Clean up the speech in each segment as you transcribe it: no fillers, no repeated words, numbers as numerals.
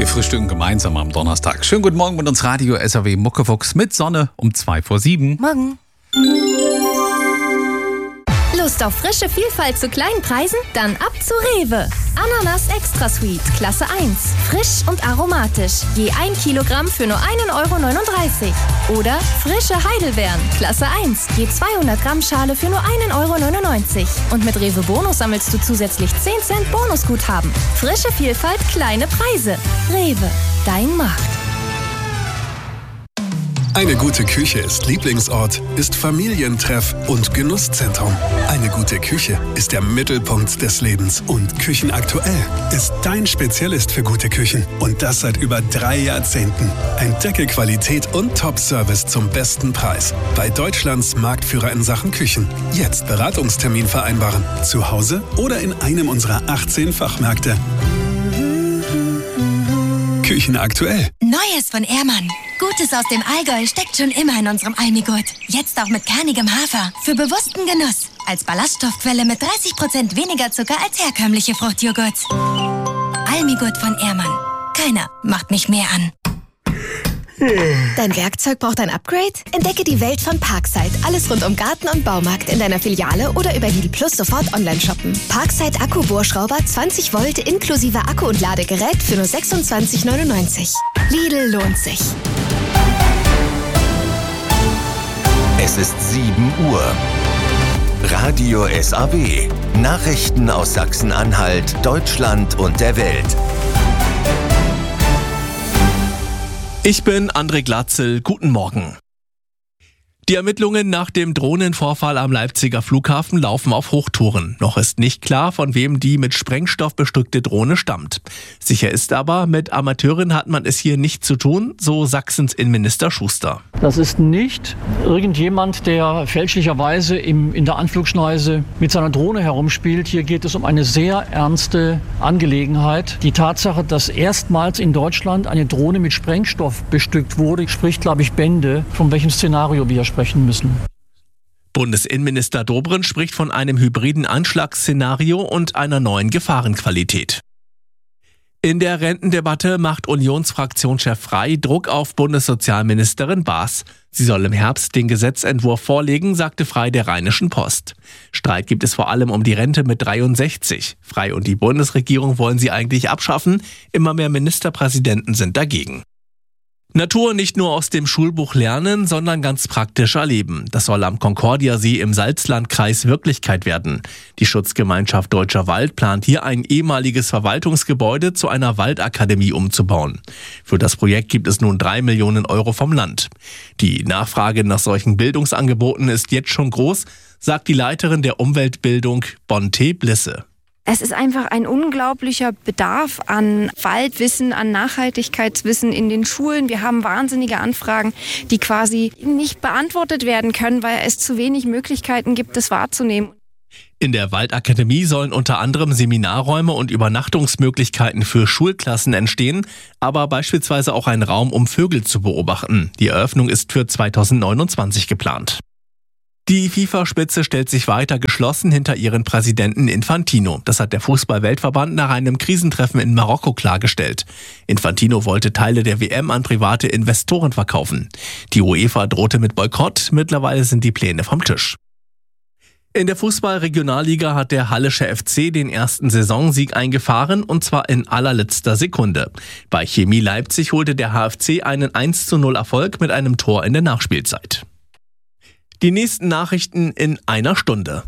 Wir frühstücken gemeinsam am Donnerstag. Schönen guten Morgen mit uns Radio SAW Muckefuchs mit Sonne um 6:05. Morgen. Lust auf frische Vielfalt zu kleinen Preisen? Dann ab zu Rewe. Ananas Extra Sweet, Klasse 1. Frisch und aromatisch. Je 1 Kilogramm für nur 1,39 €. Oder frische Heidelbeeren, Klasse 1. Je 200 Gramm Schale für nur 1,99 €. Und mit Rewe Bonus sammelst du zusätzlich 10 Cent Bonusguthaben. Frische Vielfalt, kleine Preise. Rewe, dein Markt. Eine gute Küche ist Lieblingsort, ist Familientreff und Genusszentrum. Eine gute Küche ist der Mittelpunkt des Lebens. Und Küchenaktuell ist dein Spezialist für gute Küchen. Und das seit über 3 Jahrzehnten. Entdecke Qualität und Top-Service zum besten Preis. Bei Deutschlands Marktführer in Sachen Küchen. Jetzt Beratungstermin vereinbaren. Zu Hause oder in einem unserer 18 Fachmärkte. Küchenaktuell. Neues von Ehrmann. Gutes aus dem Allgäu steckt schon immer in unserem Almigurt. Jetzt auch mit kernigem Hafer. Für bewussten Genuss. Als Ballaststoffquelle mit 30% weniger Zucker als herkömmliche Fruchtjoghurts. Almigurt von Ehrmann. Keiner macht mich mehr an. Dein Werkzeug braucht ein Upgrade? Entdecke die Welt von Parkside. Alles rund um Garten und Baumarkt in deiner Filiale oder über Lidl Plus sofort online shoppen. Parkside Akkubohrschrauber 20 Volt inklusive Akku und Ladegerät für nur 26,99 €. Lidl lohnt sich. Es ist 7 Uhr. Radio SAW. Nachrichten aus Sachsen-Anhalt, Deutschland und der Welt. Ich bin André Glatzel. Guten Morgen. Die Ermittlungen nach dem Drohnenvorfall am Leipziger Flughafen laufen auf Hochtouren. Noch ist nicht klar, von wem die mit Sprengstoff bestückte Drohne stammt. Sicher ist aber, mit Amateuren hat man es hier nicht zu tun, so Sachsens Innenminister Schuster. Das ist nicht irgendjemand, der fälschlicherweise in der Anflugschneise mit seiner Drohne herumspielt. Hier geht es um eine sehr ernste Angelegenheit. Die Tatsache, dass erstmals in Deutschland eine Drohne mit Sprengstoff bestückt wurde, spricht, glaube ich, Bände, von welchem Szenario wir sprechen müssen. Bundesinnenminister Dobrindt spricht von einem hybriden Anschlagsszenario und einer neuen Gefahrenqualität. In der Rentendebatte macht Unionsfraktionschef Frey Druck auf Bundessozialministerin Baas. Sie soll im Herbst den Gesetzentwurf vorlegen, sagte Frey der Rheinischen Post. Streit gibt es vor allem um die Rente mit 63. Frey und die Bundesregierung wollen sie eigentlich abschaffen. Immer mehr Ministerpräsidenten sind dagegen. Natur nicht nur aus dem Schulbuch lernen, sondern ganz praktisch erleben. Das soll am Concordia-See im Salzlandkreis Wirklichkeit werden. Die Schutzgemeinschaft Deutscher Wald plant hier ein ehemaliges Verwaltungsgebäude zu einer Waldakademie umzubauen. Für das Projekt gibt es nun 3 Millionen € vom Land. Die Nachfrage nach solchen Bildungsangeboten ist jetzt schon groß, sagt die Leiterin der Umweltbildung Bonte Blisse. Es ist einfach ein unglaublicher Bedarf an Waldwissen, an Nachhaltigkeitswissen in den Schulen. Wir haben wahnsinnige Anfragen, die quasi nicht beantwortet werden können, weil es zu wenig Möglichkeiten gibt, das wahrzunehmen. In der Waldakademie sollen unter anderem Seminarräume und Übernachtungsmöglichkeiten für Schulklassen entstehen, aber beispielsweise auch ein Raum, um Vögel zu beobachten. Die Eröffnung ist für 2029 geplant. Die FIFA-Spitze stellt sich weiter geschlossen hinter ihren Präsidenten Infantino. Das hat der Fußball-Weltverband nach einem Krisentreffen in Marokko klargestellt. Infantino wollte Teile der WM an private Investoren verkaufen. Die UEFA drohte mit Boykott. Mittlerweile sind die Pläne vom Tisch. In der Fußball-Regionalliga hat der Hallische FC den ersten Saisonsieg eingefahren, und zwar in allerletzter Sekunde. Bei Chemie Leipzig holte der HFC einen 1:0 Erfolg mit einem Tor in der Nachspielzeit. Die nächsten Nachrichten in einer Stunde.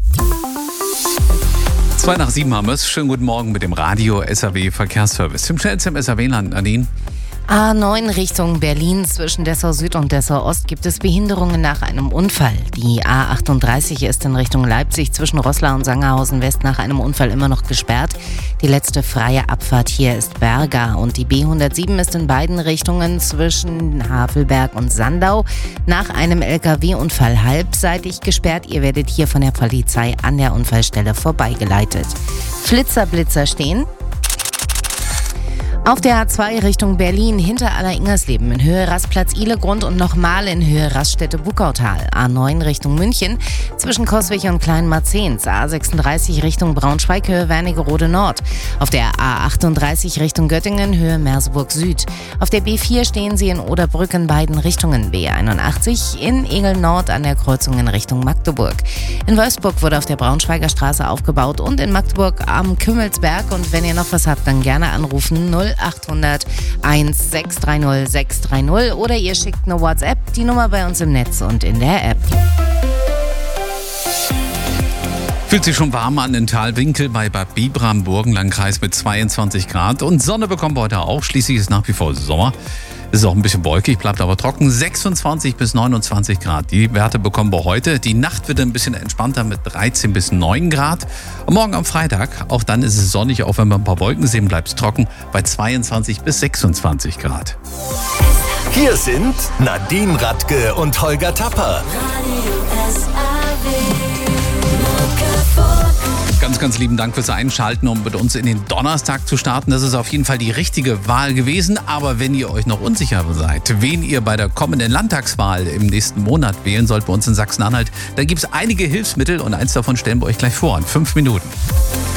6:02 haben wir es. Schönen guten Morgen mit dem Radio SAW Verkehrsservice. Zum schnellsten im SAW-Land, Nadine. A9 Richtung Berlin zwischen Dessau Süd und Dessau Ost gibt es Behinderungen nach einem Unfall. Die A38 ist in Richtung Leipzig zwischen Roßla und Sangerhausen West nach einem Unfall immer noch gesperrt. Die letzte freie Abfahrt hier ist Berga und die B107 ist in beiden Richtungen zwischen Havelberg und Sandau nach einem LKW-Unfall halbseitig gesperrt. Ihr werdet hier von der Polizei an der Unfallstelle vorbeigeleitet. Flitzer stehen. Auf der A2 Richtung Berlin hinter Aller-Ingersleben in Höhe Rastplatz Ihlegrund und nochmal in Höhe Raststätte Buckautal. A9 Richtung München zwischen Coswig und Kleinmarzens. A36 Richtung Braunschweig Höhe Wernigerode Nord. Auf der A38 Richtung Göttingen Höhe Merseburg Süd. Auf der B4 stehen Sie in Oderbrück in beiden Richtungen. B81 in Egel Nord an der Kreuzung in Richtung Magdeburg. In Wolfsburg wurde auf der Braunschweiger Straße aufgebaut und in Magdeburg am Kümmelsberg. Und wenn ihr noch was habt, dann gerne anrufen 0800 1630 630 oder ihr schickt eine WhatsApp, die Nummer bei uns im Netz und in der App. Fühlt sich schon warm an in Talwinkel bei Bad Bibra im Burgenlandkreis mit 22 Grad. Und Sonne bekommen wir heute auch. Schließlich ist nach wie vor Sommer. Es ist auch ein bisschen wolkig, bleibt aber trocken. 26 bis 29 Grad. Die Werte bekommen wir heute. Die Nacht wird ein bisschen entspannter mit 13 bis 9 Grad. Und morgen am Freitag, auch dann ist es sonnig, auch wenn wir ein paar Wolken sehen, bleibt es trocken bei 22 bis 26 Grad. Hier sind Nadine Radke und Holger Tapper. Ganz, ganz lieben Dank fürs Einschalten, um mit uns in den Donnerstag zu starten. Das ist auf jeden Fall die richtige Wahl gewesen. Aber wenn ihr euch noch unsicher seid, wen ihr bei der kommenden Landtagswahl im nächsten Monat wählen sollt bei uns in Sachsen-Anhalt, dann gibt es einige Hilfsmittel und eins davon stellen wir euch gleich vor in 5 Minuten.